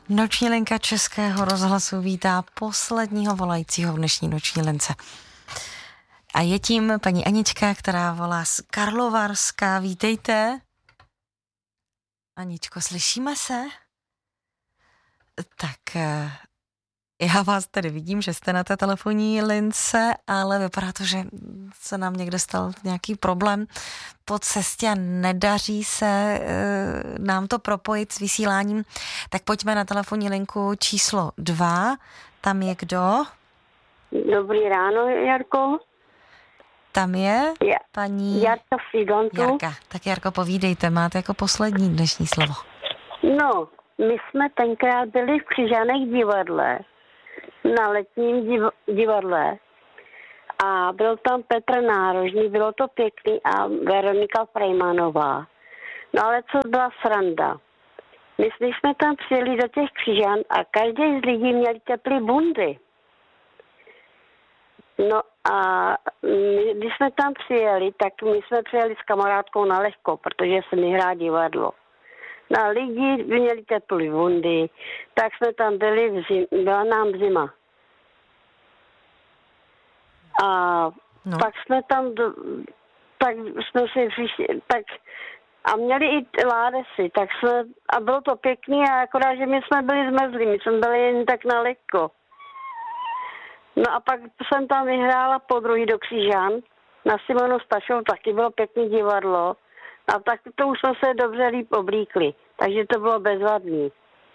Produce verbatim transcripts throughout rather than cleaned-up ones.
Noční linka Českého rozhlasu vítá posledního volajícího v dnešní noční lince. A je tím paní Anička, která volá z Karlovarska. Vítejte. Aničko, slyšíme se? Tak já vás tady vidím, že jste na té telefonní lince, ale vypadá to, že se nám někde stal nějaký problém po cestě a nedaří se e, nám to propojit s vysíláním. Tak pojďme na telefonní linku číslo dva. Tam je kdo? Dobrý ráno, Jarko. Tam je Je, paní Jarka Frigantu. Jarka. Tak Jarko, povídejte, máte jako poslední dnešní slovo. No, my jsme tenkrát byli v Křižanech divadle, na letním div- divadle. A byl tam Petr Nárožný, bylo to pěkný, a Veronika Frejmanová. No ale co byla sranda? My jsme tam přijeli do těch Křižan a každý z lidí měl teplý bundy. No a my, když jsme tam přijeli, tak my jsme přijeli s kamarádkou na lehko, protože se nehrá divadlo. No a lidi měli teplý bundy, tak jsme tam byli, v zim, byla nám zima. A No. pak jsme tam, do, tak jsme si přišli, tak a měli i ládesy, tak jsme, a bylo to pěkný, a akorát, že my jsme byli zmrzlí, my jsme byli jen tak na lehko. No a pak jsem tam vyhrála podruhý do Křižan, na Simonu Stašovou, taky bylo pěkný divadlo, a tak to už jsme se dobře líp oblíkli, takže to bylo bezvadný.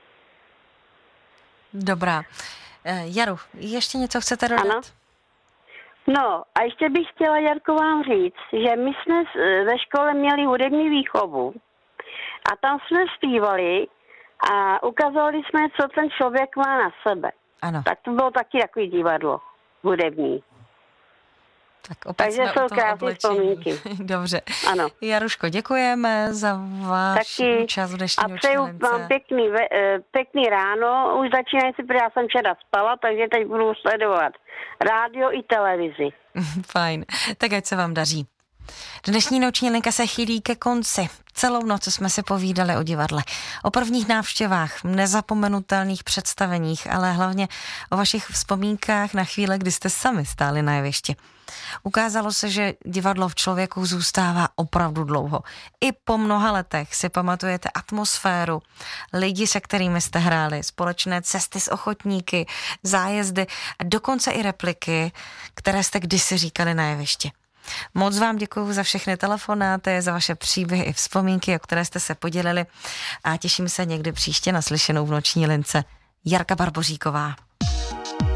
Dobrá. E, Jaru, ještě něco chcete dodat? Ano. No a ještě bych chtěla, Jarko, vám říct, že my jsme ve škole měli hudební výchovu a tam jsme zpívali a ukazovali jsme, co ten člověk má na sebe. Ano. Tak to bylo taky takový divadlo hudební. Tak opět Takže jsme jsou u toho krásné oblečení. vzpomínky. Dobře. Ano. Jaruško, děkujeme za váš Taky účast v dnešní a noční přeju lince. vám pěkný, ve, pěkný ráno. Už začínají si, protože já jsem včera spala, takže teď budu sledovat rádio i televizi. Fajn. Tak ať se vám daří. Dnešní noční linka se chýlí ke konci. Celou noc jsme si povídali o divadle, o prvních návštěvách, nezapomenutelných představeních, ale hlavně o vašich vzpomínkách na chvíle, kdy jste sami stáli na jevišti. Ukázalo se, že divadlo v člověku zůstává opravdu dlouho. I po mnoha letech si pamatujete atmosféru, lidi, se kterými jste hráli, společné cesty s ochotníky, zájezdy a dokonce i repliky, které jste kdysi říkali na jevišti. Moc vám děkuju za všechny telefonáty, za vaše příběhy i vzpomínky, o které jste se podělili, a těším se někdy příště na slyšenou v noční lince. Jarka Barboříková.